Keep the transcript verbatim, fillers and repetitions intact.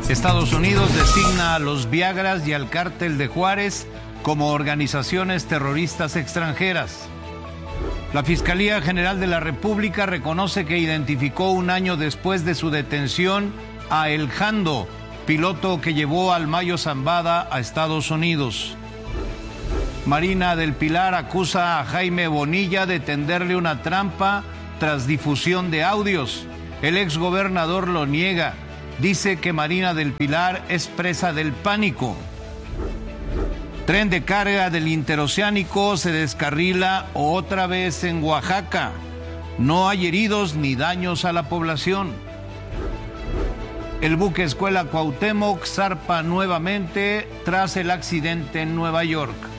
Estados Unidos designa a los Viagras y al Cártel de Juárez como organizaciones terroristas extranjeras. La Fiscalía General de la República reconoce que identificó un año después de su detención a El Jando, piloto que llevó al Mayo Zambada a Estados Unidos. Marina del Pilar acusa a Jaime Bonilla de tenderle una trampa tras difusión de audios. El exgobernador lo niega. Dice que Marina del Pilar es presa del pánico. Tren de carga del interoceánico se descarrila otra vez en Oaxaca. No hay heridos ni daños a la población. El buque escuela Cuauhtémoc zarpa nuevamente tras el accidente en Nueva York.